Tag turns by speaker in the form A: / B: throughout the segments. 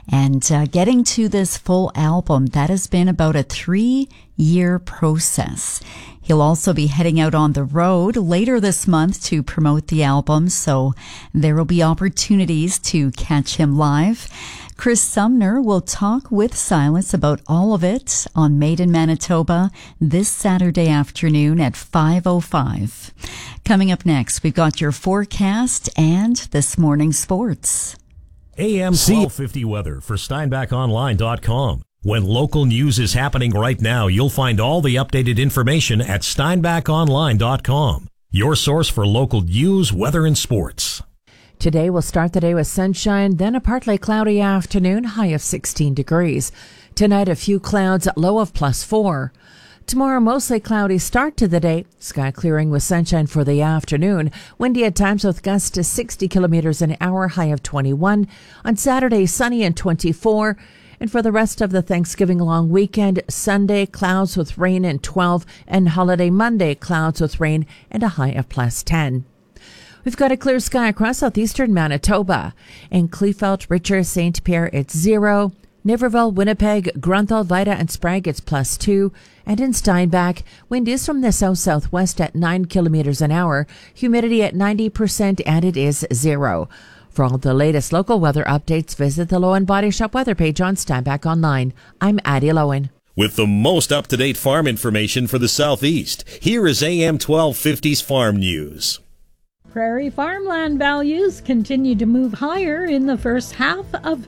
A: And getting to this full album, that has been about a 3-year process. He'll also be heading out on the road later this month to promote the album, so there will be opportunities to catch him live. Chris Sumner will talk with Silas about all of it on Made in Manitoba this Saturday afternoon at 5:05. Coming up next, we've got your forecast and this morning's sports.
B: AM 1250 weather for SteinbachOnline.com. When local news is happening right now, you'll find all the updated information at SteinbachOnline.com. Your source for local news, weather, and sports.
C: Today we'll start the day with sunshine, then a partly cloudy afternoon, high of 16 degrees. Tonight a few clouds, low of +4. Tomorrow mostly cloudy start to the day, sky clearing with sunshine for the afternoon. Windy at times with gusts to 60 kilometers an hour, high of 21. On Saturday sunny and 24. And for the rest of the Thanksgiving long weekend, Sunday clouds with rain and 12, and holiday Monday clouds with rain and a high of +10. We've got a clear sky across southeastern Manitoba. In Kleefeld, Richard, St. Pierre, it's 0. Niverville, Winnipeg, Grunthal, Vida, and Sprague, it's +2. And in Steinbach, wind is from the south-southwest at 9 kilometers an hour, humidity at 90%, and it is 0. For all the latest local weather updates, visit the Lowen Body Shop weather page on Steinbach Online. I'm Addie Lowen.
B: With the most up-to-date farm information for the Southeast, here is AM 1250's Farm News.
D: Prairie farmland values continue to move higher in the first half of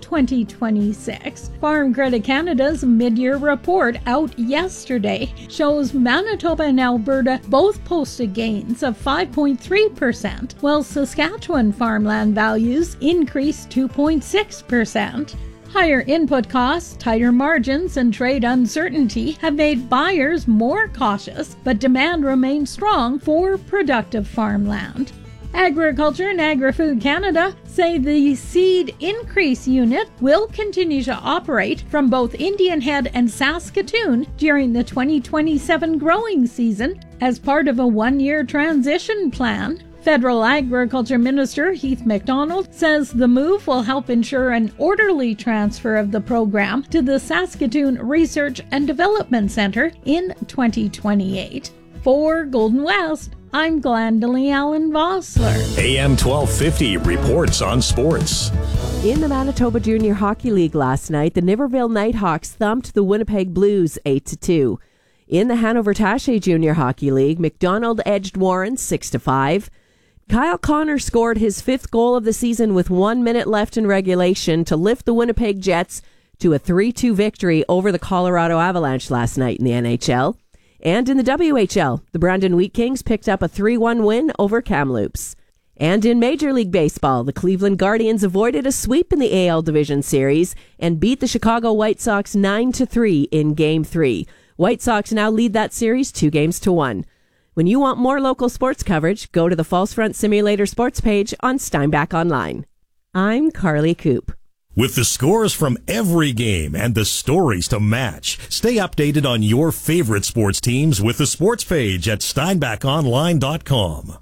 D: 2026. Farm Credit Canada's mid-year report out yesterday shows Manitoba and Alberta both posted gains of 5.3%, while Saskatchewan farmland values increased 2.6%. Higher input costs, tighter margins, and trade uncertainty have made buyers more cautious, but demand remains strong for productive farmland. Agriculture and Agri-Food Canada say the Seed Increase Unit will continue to operate from both Indian Head and Saskatoon during the 2027 growing season as part of a 1-year transition plan. Federal Agriculture Minister Heath MacDonald says the move will help ensure an orderly transfer of the program to the Saskatoon Research and Development Centre in 2028. For Golden West, I'm Glendalee Allen Vossler.
B: AM 1250 reports on sports.
E: In the Manitoba Junior Hockey League last night, the Niverville Nighthawks thumped the Winnipeg Blues 8-2. In the Hanover Taché Junior Hockey League, McDonald edged Warren 6-5. Kyle Connor scored his 5th goal of the season with 1 minute left in regulation to lift the Winnipeg Jets to a 3-2 victory over the Colorado Avalanche last night in the NHL. And in the WHL, the Brandon Wheat Kings picked up a 3-1 win over Kamloops. And in Major League Baseball, the Cleveland Guardians avoided a sweep in the AL Division Series and beat the Chicago White Sox 9-3 in Game 3. White Sox now lead that series 2-1. When you want more local sports coverage, go to the False Front Simulator sports page on Steinbach Online. I'm Carly Coop.
B: With the scores from every game and the stories to match, stay updated on your favorite sports teams with the sports page at SteinbachOnline.com.